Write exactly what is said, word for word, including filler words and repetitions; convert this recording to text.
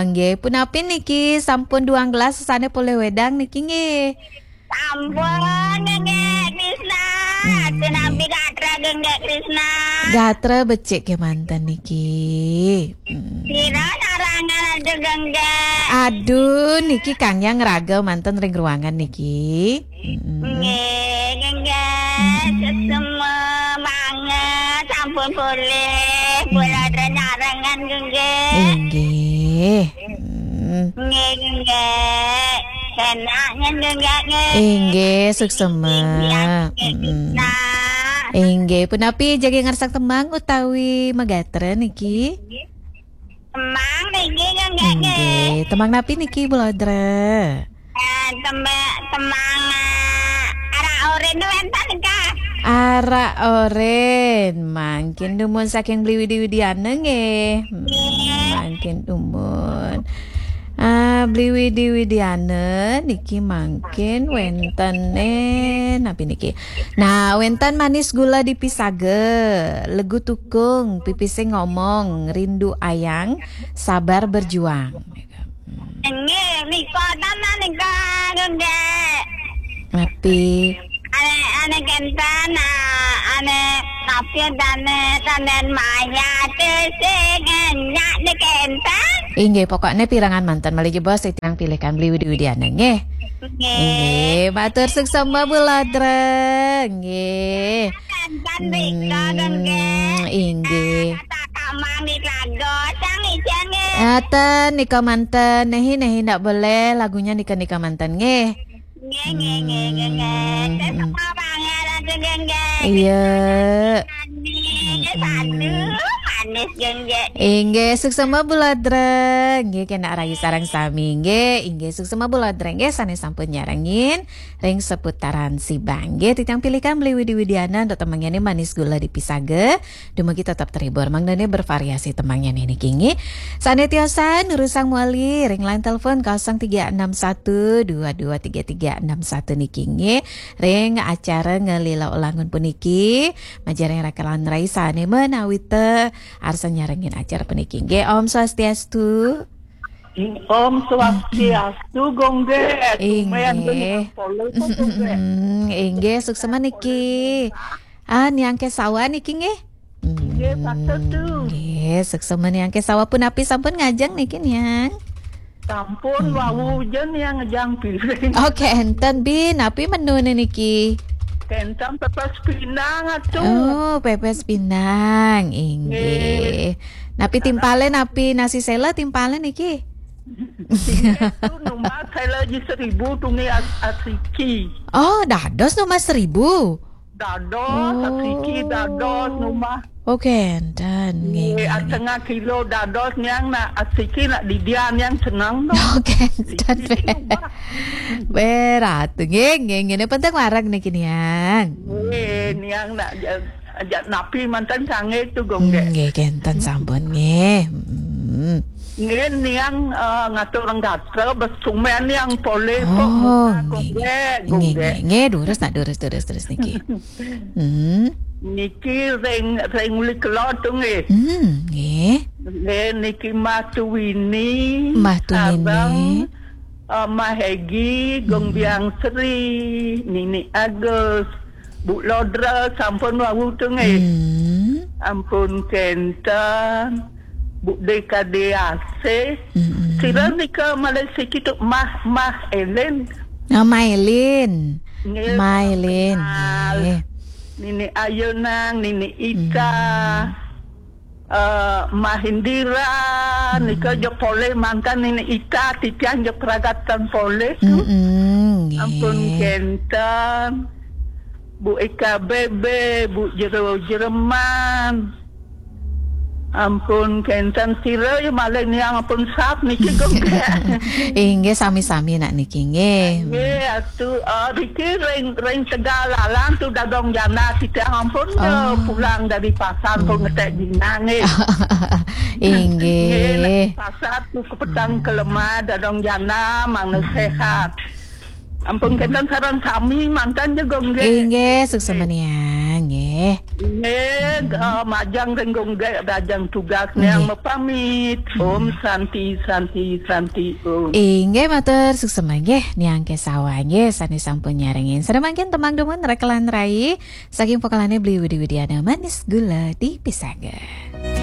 nggih. Punapi niki sampun dua gelas sesane pole wedang niki nggih. Sampun nggih Krisna. Ate nampi gatra nggih Krisna. Gatra becik ke mantan niki. Sira narangan juga nggih. Aduh niki Kang yang ngeraga mantan ring ruangan niki. Nggih, nggih. Semua banget sampun boleh. Boleh narangan nggih. Nggih. Nggih, nggih. Enaknya nggih nggih. Nggih, suksema. Nggih, punapi jage ngarsak temang utawi megatra niki? Temang niki nggih nggih. Nggih, temang napi niki Bulodra? Eh, temang temang ara oren wenten ka. Ara oren, mangkin dumun saking bliwidi-widiane nggih. Mangkin dumun. Ah, beli widi-widiane niki mangkin wentene napi niki. Nah, wenten manis gula dipisage, legu tukung, pipise ngomong, rindu ayang, sabar berjuang. Nggih, nika tanan nika nggih. Napi Ane ane kentan ane tapi dane tanen maya tesing nyak de kentan. Inggih, pokoknya pirangan mantan malih bos yang pilihkan beli widi-widiane nggih. Nggih, matur suksema Bulodra. Nggih. Inggih. Aten nika mantan nehi nehi ndak boleh lagunya nika nika mantan nggih. Nggih nggih nggih nggih. Sama banget nggih nggih. Iya. Manis nggih. Inggih suksema Bulodra. Nggih kena rayu sareng sami nggih. Inggih suksema Bulodra nggih sanes sampun nyarengin ring seputaran Sibang nggih titang pilihkan beli widi-widiana untuk temangnya manis gula dipisage. Dumugi tetap terhibur mangdane bervariasi temangnya niki nggih. Sanetiosan nurusang muali ring line telepon nol tiga enam satu dua dua tiga tiga enam satu niki nggih. Ring acara ngelila ulangun puniki majareng rakalan raisane menawi teu arsa nyarengin acara puniki nggih. Om Swastiastu. Om Swastiastu gongge. Inggih. Inggih suksema niki. Ah niang ke sawah niki nggih. Nggih pasatu. Nggih suksema niang ke sawah punapi sampun ngajeng niki niang. Sampun wau jen yang ngejang piring. Oke enten bin api menu niki. Kentang pepes pinang atuh. Oh, pepes pinang. Inggih. Napi timpalen napi nasi sela timpalen niki. Itu nomor saya lagi seribu tungi asiki. Oh, dados nomor seribu. Dados, oh. asiki dados nomor. Oke, enten. Nggih, setengah kilo dados yang nak asiki nak didian yang senang dong. Oke, enten. Berat, nggih, nggih, ngene penting warang niki niang. Nggih, niang nak ajak napi mantan sange tu gongge. Nggih, kenten sampun nggih. Hmm. Nggih niang uh, ngatur ngatra besumen yang pole oh, kok gongge gongge. Nggih, durus nak durus durus terus niki. Hmm. Niki reng reng uli kelot tu nggih. Hmm, nggih. Nggih niki Mah Tuwini. Mah Tuwini. Uh, Mah Hegi, Gong Biang Sri, Nini Agus, Bu Lodra sampun wau tu nggih. Hmm. Ampun Kentan, Bu Deka D A C. Hmm. Sira nika Malaysia kita Mah Mah Ellen. Oh, Mailin. Mailin. Nggih. Nini Ayunang, Nini Ita, hmm. uh, Mahindira, hmm. nika jo pole mantan Nini Ita, titian jo peragatan pole tu. Hmm, ampun Kentan, Bu Eka Bebe, Bu Jero Jereman, ampun Kentan Sira, ya malah ni ampun sap niki gongge. Inggih sami-sami nak niki nggih. Nggih atu uh, niki ring ring segala lang tu dadong jana kita ampun oh. pulang dari pasar pun ngetek dinang nggih. Inggih. Pasar tu ke petang kelemah dadong jana mang sehat. Ampun kenten sarang sami mantan jegong ge. Inggih sukses meniang nggih. Nggih, uh, majang renggong ge rajang tugas yang mepamit. Om Santi Santi Santi Om. Inggih matur sukses nggih niang kesawa nggih sani sampun nyarengin. Sedemangkin temang demen rekelan rai saking pokalane beli Widi Widiana manis gula di Pisaga.